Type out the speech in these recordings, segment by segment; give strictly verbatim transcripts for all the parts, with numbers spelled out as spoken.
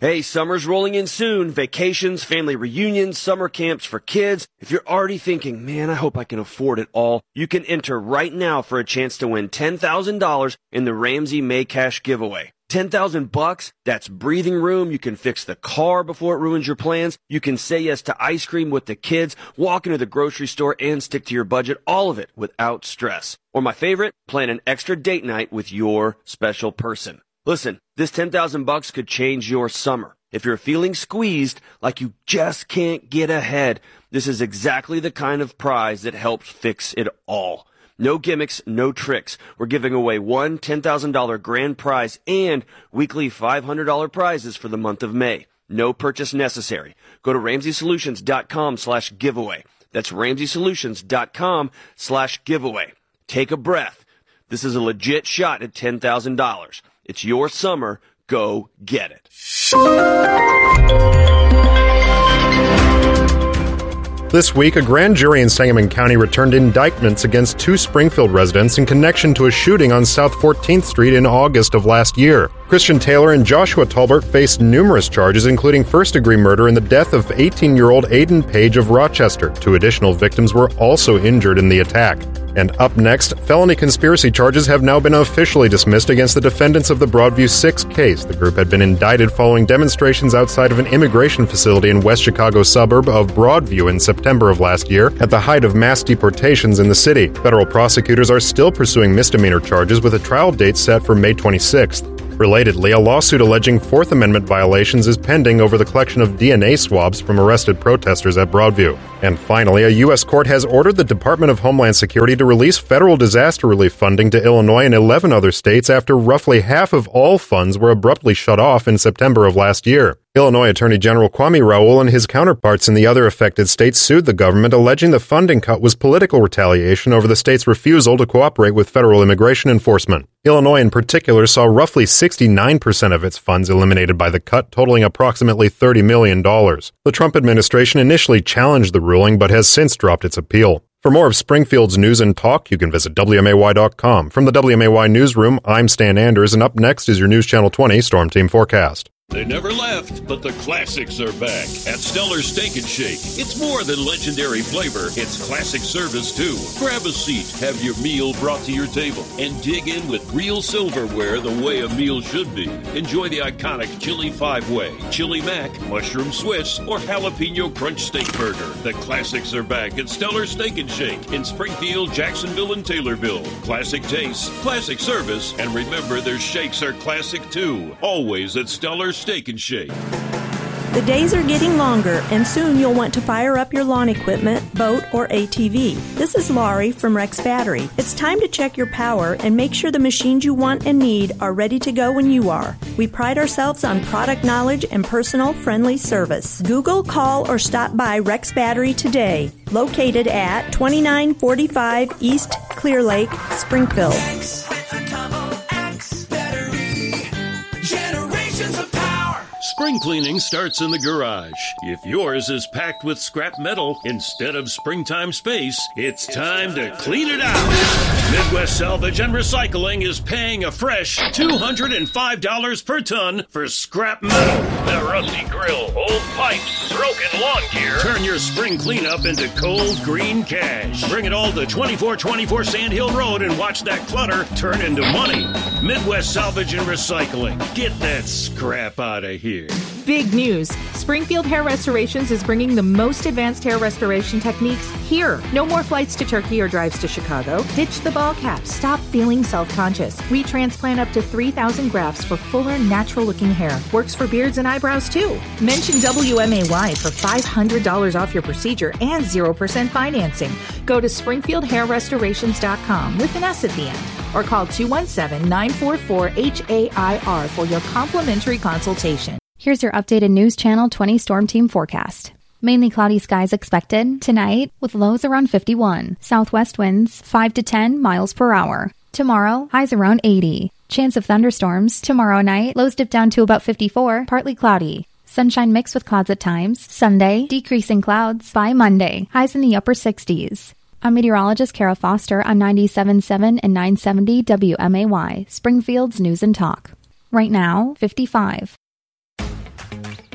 Hey, summer's rolling in soon. Vacations, family reunions, summer camps for kids. If you're already thinking, man, I hope I can afford it all, you can enter right now for a chance to win ten thousand dollars in the Ramsey May Cash giveaway. ten thousand bucks, that's breathing room. You can fix the car before it ruins your plans. You can say yes to ice cream with the kids, walk into the grocery store and stick to your budget. All of it without stress. Or my favorite, plan an extra date night with your special person. Listen, this ten thousand bucks could change your summer. If you're feeling squeezed, like you just can't get ahead, this is exactly the kind of prize that helps fix it all. No gimmicks, no tricks. We're giving away one ten thousand dollars grand prize and weekly five hundred dollars prizes for the month of May. No purchase necessary. Go to ramsey solutions dot com slash giveaway. That's ramsey solutions dot com slash giveaway. Take a breath. This is a legit shot at ten thousand dollars. It's your summer. Go get it. This week, a grand jury in Sangamon County returned indictments against two Springfield residents in connection to a shooting on South fourteenth Street in August of last year. Christian Taylor and Joshua Tolbert faced numerous charges, including first-degree murder in the death of eighteen-year-old Aiden Page of Rochester. Two additional victims were also injured in the attack. And up next, felony conspiracy charges have now been officially dismissed against the defendants of the Broadview six case. The group had been indicted following demonstrations outside of an immigration facility in West Chicago's suburb of Broadview in September of last year, at the height of mass deportations in the city. Federal prosecutors are still pursuing misdemeanor charges with a trial date set for May twenty-sixth. Relatedly, a lawsuit alleging Fourth Amendment violations is pending over the collection of D N A swabs from arrested protesters at Broadview. And finally, a U S court has ordered the Department of Homeland Security to release federal disaster relief funding to Illinois and eleven other states after roughly half of all funds were abruptly shut off in September of last year. Illinois Attorney General Kwame Raoul and his counterparts in the other affected states sued the government, alleging the funding cut was political retaliation over the state's refusal to cooperate with federal immigration enforcement. Illinois in particular saw roughly sixty-nine percent of its funds eliminated by the cut, totaling approximately thirty million dollars. The Trump administration initially challenged the ruling, but has since dropped its appeal. For more of Springfield's news and talk, you can visit W M A Y dot com. From the W M A Y Newsroom, I'm Stan Anders, and up next is your News Channel twenty Storm Team Forecast. They never left, but the classics are back at Stellar Steak and Shake. It's more than legendary flavor, it's classic service too. Grab a seat, have your meal brought to your table, and dig in with real silverware the way a meal should be. Enjoy the iconic Chili Five-Way, Chili Mac, Mushroom Swiss, or Jalapeno Crunch Steak Burger. The classics are back at Stellar Steak and Shake in Springfield, Jacksonville, and Taylorville. Classic taste, classic service, and remember their shakes are classic too. Always at Stellar Steak and Shake. The days are getting longer, and soon you'll want to fire up your lawn equipment, boat, or A T V. This is Laurie from Rex Battery. It's time to check your power and make sure the machines you want and need are ready to go when you are. We pride ourselves on product knowledge and personal, friendly service. Google, call, or stop by Rex Battery today. Located at twenty-nine forty-five East Clear Lake, Springfield. X with a double X battery. Generations of power. Spring cleaning starts in the garage. If yours is packed with scrap metal instead of springtime space, it's time to clean it out. Midwest Salvage and Recycling is paying a fresh two hundred five dollars per ton for scrap metal. That rusty grill, old pipes, broken lawn gear. Turn your spring cleanup into cold green cash. Bring it all to twenty-four twenty-four Sand Hill Road and watch that clutter turn into money. Midwest Salvage and Recycling. Get that scrap out of here. Big news! Springfield Hair Restorations is bringing the most advanced hair restoration techniques here. No more flights to Turkey or drives to Chicago. Ditch the ball cap. Stop feeling self-conscious. We transplant up to three thousand grafts for fuller, natural-looking hair. Works for beards and eyebrows, too. Mention W M A Y for five hundred dollars off your procedure and zero percent financing. Go to springfield hair restorations dot com with an S at the end. Or call two one seven, nine four four, H A I R for your complimentary consultation. Here's your updated News Channel twenty Storm Team forecast. Mainly cloudy skies expected tonight with lows around fifty-one. Southwest winds five to ten miles per hour. Tomorrow, highs around eighty. Chance of thunderstorms tomorrow night. Lows dip down to about fifty-four, partly cloudy. Sunshine mixed with clouds at times. Sunday, decreasing clouds. By Monday, highs in the upper sixties. I'm meteorologist Kara Foster on ninety-seven point seven and nine seventy W M A Y, Springfield's News and Talk. Right now, fifty-five.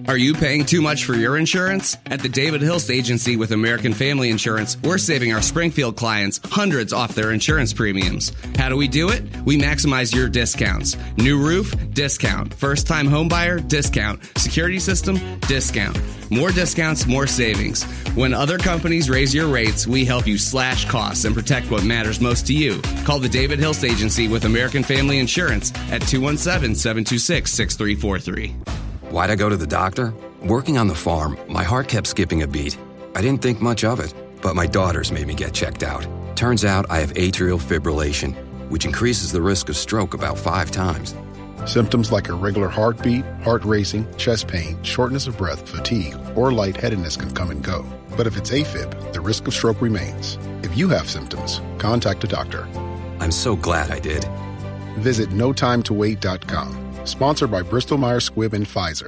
Are you paying too much for your insurance? At the David Hilst Agency with American Family Insurance, we're saving our Springfield clients hundreds off their insurance premiums. How do we do it? We maximize your discounts. New roof? Discount. First-time homebuyer? Discount. Security system? Discount. More discounts, more savings. When other companies raise your rates, we help you slash costs and protect what matters most to you. Call the David Hilst Agency with American Family Insurance at two one seven, seven two six, six three four three. Why'd I go to the doctor? Working on the farm, my heart kept skipping a beat. I didn't think much of it, but my daughters made me get checked out. Turns out I have atrial fibrillation, which increases the risk of stroke about five times. Symptoms like irregular heartbeat, heart racing, chest pain, shortness of breath, fatigue, or lightheadedness can come and go. But if it's AFib, the risk of stroke remains. If you have symptoms, contact a doctor. I'm so glad I did. Visit no time to wait dot com. Sponsored by Bristol Myers Squibb and Pfizer.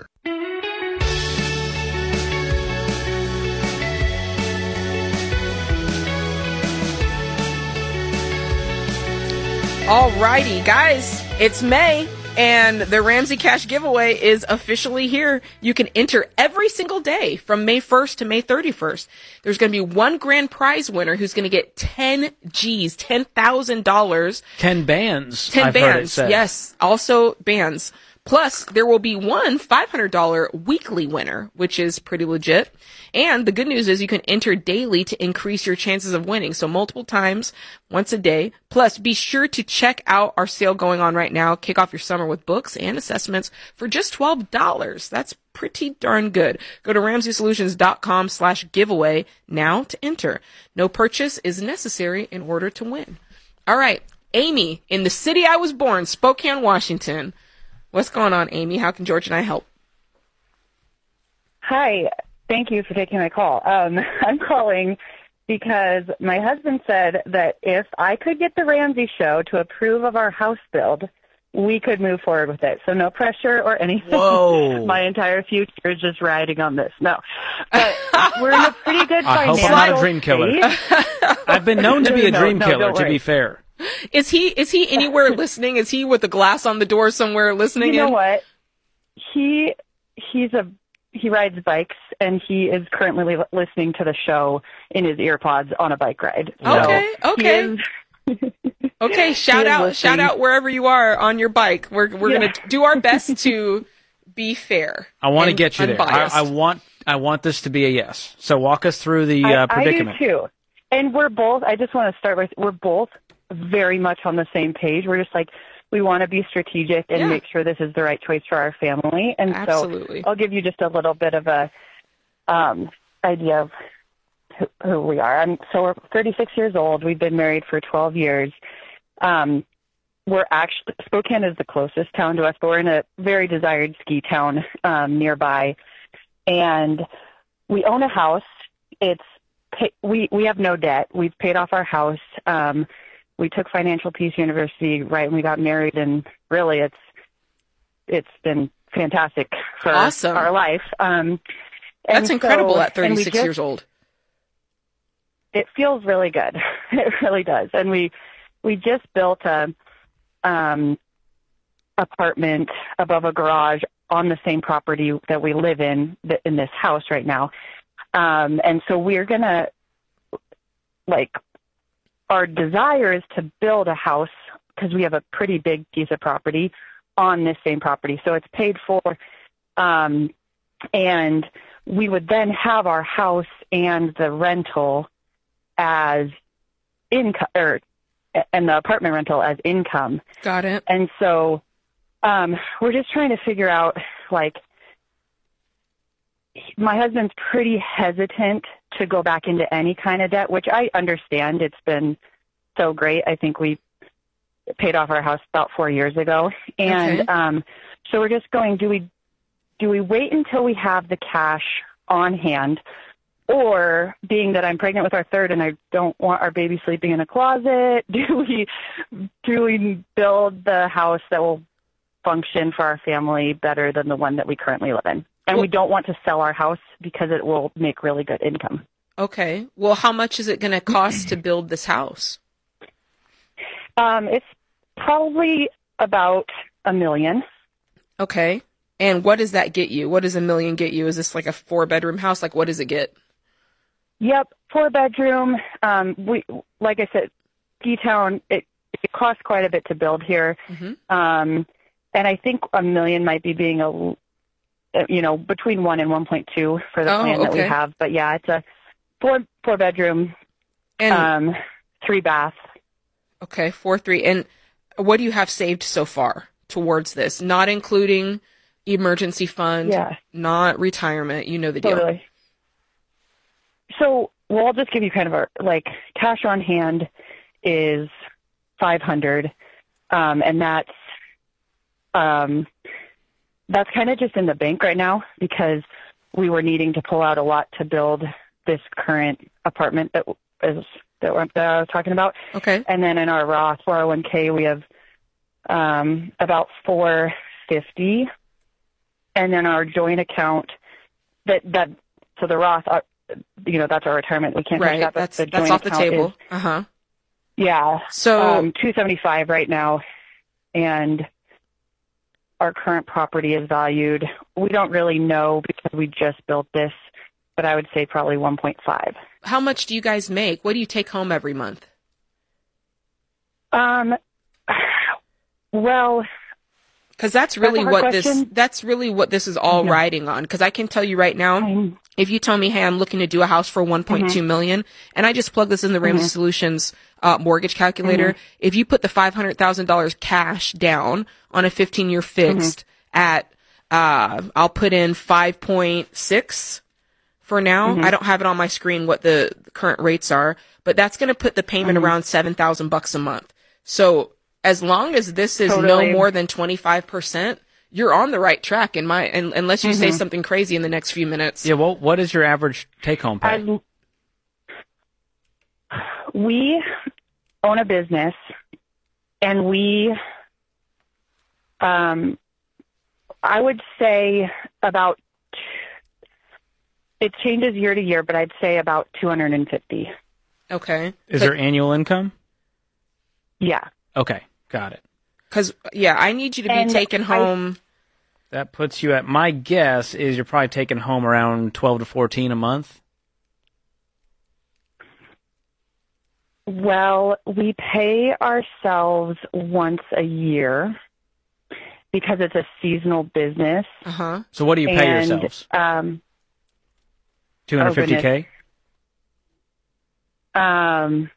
Alrighty, guys, it's May, and the Ramsey Cash giveaway is officially here. You can enter every single day from May first to May thirty-first. There's going to be one grand prize winner who's going to get ten G's, ten thousand dollars. ten bands. ten I've heard it bands, said. yes, also bands. Plus, there will be one five hundred dollars weekly winner, which is pretty legit. And the good news is you can enter daily to increase your chances of winning. So multiple times, once a day. Plus, be sure to check out our sale going on right now. Kick off your summer with books and assessments for just twelve dollars. That's pretty darn good. Go to ramsey solutions dot com slash giveaway now to enter. No purchase is necessary in order to win. All right. Amy, in the city I was born, Spokane, Washington. What's going on, Amy? How can George and I help? Hi. Thank you for taking my call. Um, I'm calling because my husband said that if I could get the Ramsey Show to approve of our house build, we could move forward with it. So no pressure or anything. Whoa. My entire future is just riding on this. No. But we're in a pretty good I financial hope I'm not a dream killer. state. I've been known to be a No, dream no, killer, don't to worry. be fair. Is he is he anywhere listening? Is he with a glass on the door somewhere listening You know in? what? He he's a he rides bikes, and he is currently li- listening to the show in his earpods on a bike ride. So Okay, okay. he is- Okay, shout He is out listening. shout out wherever you are on your bike. We're we're Yeah. going to do our best to be fair. I want to and get you there. I, unbiased. I want I want this to be a yes. So walk us through the uh, predicament. I do too. And we're both, I just want to start with, we're both very much on the same page. We're just like, we want to be strategic and Yeah. make sure this is the right choice for our family. And Absolutely. so I'll give you just a little bit of a um, idea of who, who we are. I'm, so we're thirty-six years old. We've been married for twelve years. Um, we're actually, Spokane is the closest town to us, but we're in a very desired ski town um, nearby. And we own a house. It's pay, we we have no debt. We've paid off our house. Um, we took Financial Peace University right when we got married, and really, it's it's been fantastic for Awesome. our life. Um, and That's incredible so- at and we thirty-six just- years old. It feels really good. It really does. And we we just built a um, apartment above a garage on the same property that we live in th- in this house right now. Um, and so we're gonna like our desire is to build a house because we have a pretty big piece of property on this same property. So it's paid for. Um, and we would then have our house and the rental as income, or and the apartment rental as income. Got it. And so um, we're just trying to figure out, like, my husband's pretty hesitant to go back into any kind of debt, which I understand. It's been so great. I think we paid off our house about four years ago. And Okay. um, so we're just going, do we do we wait until we have the cash on hand? Or, being that I'm pregnant with our third and I don't want our baby sleeping in a closet, do we do we build the house that will function for our family better than the one that we currently live in? And we don't want to sell our house because it will make really good income. Okay. Well, how much is it going to cost to build this house? Um, it's probably about a million. Okay. And what does that get you? What does a million get you? Is this like a four bedroom house? Like, what does it get? Yep, four bedroom. Um, we, like I said, Ski Town, it, it costs quite a bit to build here. Mm-hmm. Um, and I think a million might be being a, you know, between one and one point two for the Oh, plan that we okay. have. But yeah, it's a four, four bedroom, And um, three bath. okay, four, three. And what do you have saved so far towards this? Not including emergency fund, Yeah. not retirement. You know the deal. Totally. So, well, I'll just give you kind of a, like, cash on hand is five hundred, um, and that's, um, that's kind of just in the bank right now because we were needing to pull out a lot to build this current apartment that is, that, we're, that I was talking about. Okay. And then in our Roth four oh one k, we have, um, about four fifty, and then our joint account that, that, so the Roth, uh, you know, that's our retirement. We can't touch Right. that. But That's the that's joint off the account table. is- Uh huh. yeah. So um, two seventy-five right now, and our current property is valued. We don't really know because we just built this, but I would say probably one point five. how much do you guys make? What do you take home every month? Um. Well, because that's really That's a what hard this question. that's really what this is all Yeah. riding on. Because I can tell you right now, if you tell me, hey, I'm looking to do a house for one point two Mhm. million, and I just plug this in the Ramsey Mhm. Solutions uh, mortgage calculator, Mhm. if you put the five hundred thousand dollars cash down on a fifteen year fixed at, uh, I'll put in five point six for now. Mhm. I don't have it on my screen what the current rates are, but that's going to put the payment Mhm. around seven thousand bucks a month. So as long as this is Totally. no more than twenty-five percent, you're on the right track in my, and, unless you say Mhm. something crazy in the next few minutes. Yeah, well, what is your average take-home pay? I, we own a business, and we, um, I would say about, it changes year to year, but I'd say about two hundred fifty. Okay. Is there annual income? Yeah. Okay, got it. Because, yeah, I need you to be And taking I- home. That puts you at, my guess is you're probably taking home around twelve to fourteen a month. Well, we pay ourselves once a year because it's a seasonal business. Uh-huh. So what do you pay And, yourselves? Um, two hundred fifty K? um,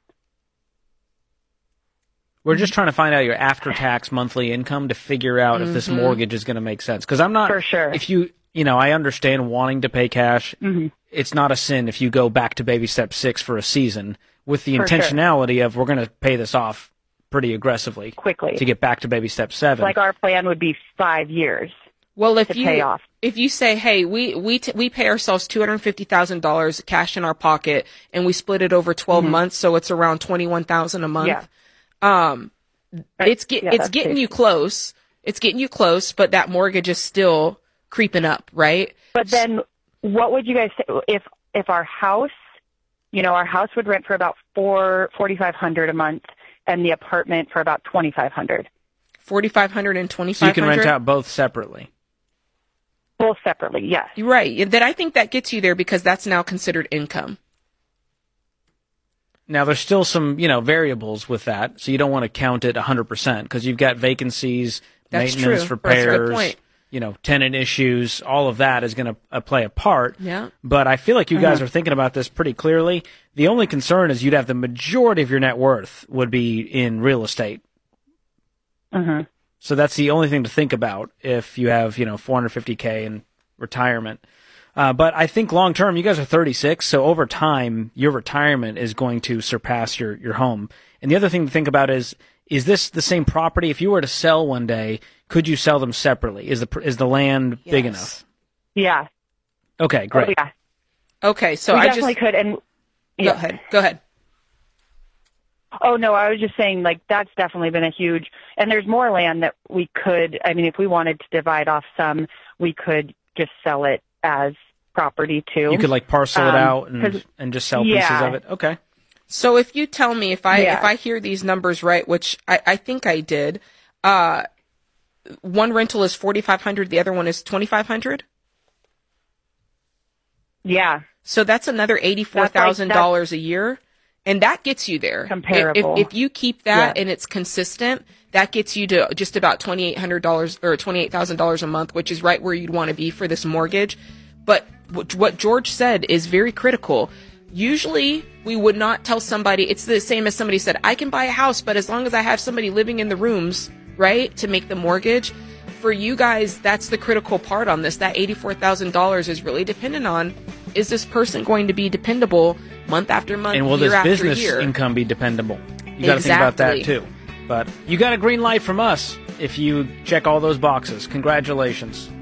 We're just trying to find out your after-tax monthly income to figure out if this Mhm. mortgage is going to make sense. Because I'm not, For sure. if you, you know, I understand wanting to pay cash. Mhm. It's not a sin if you go back to baby step six for a season with the For sure. intentionality of we're going to pay this off pretty aggressively quickly. to get back to baby step seven. Like our plan would be five years. Well, if to you pay off. if you say, hey, we we t- we pay ourselves two hundred fifty thousand dollars cash in our pocket, and we split it over twelve Mhm. months, so it's around twenty one thousand a month. Yeah. Um, it's get yeah, it's that's getting safe. you close. It's getting you close, but that mortgage is still creeping up, right? But then, what would you guys say if if our house, you know, our house would rent for about four forty five hundred a month, and the apartment for about twenty five hundred, Forty five hundred and twenty so you five can hundred. rent out both separately. both separately. Yes. You're right. Then I think that gets you there because that's now considered income. Now, there's still some, you know, variables with that, so you don't want to count it one hundred percent because you've got vacancies, That's maintenance, true. That's a good repairs, point. you know, tenant issues. All of that is going to uh, play a part. Yeah. But I feel like you guys Uh-huh. are thinking about this pretty clearly. The only concern is you'd have the majority of your net worth would be in real estate. Mhm. So that's the only thing to think about if you have, you know, four hundred fifty K in retirement. Uh, but I think long term, you guys are thirty-six, so over time, your retirement is going to surpass your, your home. And the other thing to think about is, is this the same property? If you were to sell one day, could you sell them separately? Is the is the land big Yes. enough? Yeah. Okay, great. Oh, yeah. Okay, so we I definitely just could. And go yeah. ahead. Go ahead. Oh no, I was just saying like that's definitely been a huge. And there's more land that we could. I mean, if we wanted to divide off some, we could just sell it as property too. You could like parcel it Um, out and 'cause- and just sell pieces yeah. of it. Okay. So if you tell me if I Yeah. if I hear these numbers right, which I, I think I did, uh, one rental is forty-five hundred, the other one is twenty-five hundred? Yeah. So that's another eighty-four thousand dollars like, a year. And that gets you there. Comparable. If, if you keep that yeah. and it's consistent, that gets you to just about twenty-eight hundred dollars or twenty-eight thousand dollars a month, which is right where you'd want to be for this mortgage. But what George said is very critical. Usually we would not tell somebody, it's the same as somebody said, I can buy a house, but as long as I have somebody living in the rooms, right, to make the mortgage. For you guys, that's the critical part on this. That eighty-four thousand dollars is really dependent on, is this person going to be dependable month after month, and will year this after business year? income be dependable? You got to think about that too. But you got a green light from us if you check all those boxes. Congratulations.